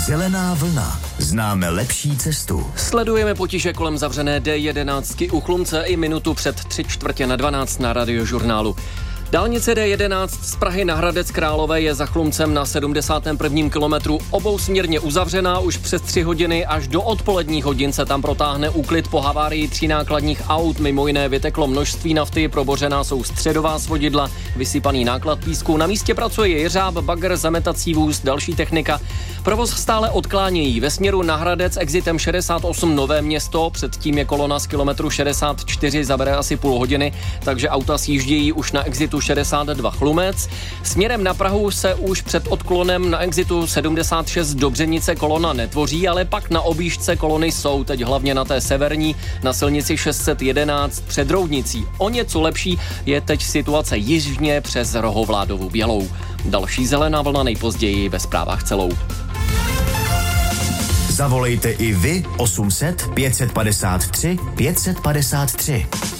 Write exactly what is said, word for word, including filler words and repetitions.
Zelená vlna. Známe lepší cestu. Sledujeme potíže kolem zavřené D jedenáct u Chlumce i minutu před tři čtvrtě na dvanáct na Radiožurnálu. Dálnice D jedenáct z Prahy na Hradec Králové je za Chlumcem na sedmdesátém prvním kilometru obousměrně uzavřená už přes tři hodiny. Až do odpoledních hodin se tam protáhne úklid po havárii tří nákladních aut. Mimo jiné vyteklo množství nafty, probořená jsou středová svodidla, vysypaný náklad písku. Na místě pracuje jeřáb, bagr, zametací vůz, další technika. Provoz stále odklánějí. Ve směru na Hradec exitem šedesát osm Nové Město, předtím je kolona z kilometru šedesát čtyři, zabere asi půl hodiny, takže auta sjíždějí už na exitu šedesát dva Chlumec. Směrem na Prahu se už před odklonem na exitu sedmdesát šest Dobřenice kolona netvoří, ale pak na objížďce kolony jsou, teď hlavně na té severní, na silnici šest set jedenáct před Roudnicí. O něco lepší je teď situace jižně přes Rohovládovu Bělou. Další zelená vlna nejpozději ve zprávách celou. Zavolejte i vy osm set pět set padesát tři pět set padesát tři.